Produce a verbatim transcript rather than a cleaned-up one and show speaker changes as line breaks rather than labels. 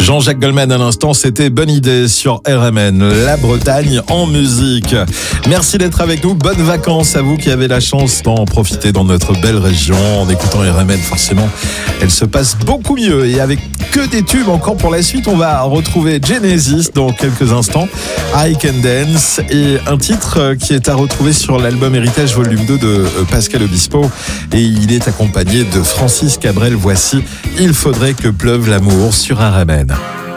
Jean-Jacques Goldman à l'instant, c'était Bonne Idée sur R M N, la Bretagne en musique. Merci d'être avec nous, bonnes vacances à vous qui avez la chance d'en profiter dans notre belle région. En écoutant R M N, forcément, elle se passe beaucoup mieux. Et avec que des tubes encore pour la suite, on va retrouver Genesis dans quelques instants, I Can Dance, et un titre qui est à retrouver sur l'album Héritage Volume deux de Pascal Obispo. Et il est accompagné de Francis Cabrel. Voici Il faudrait que pleuve l'amour sur R M N.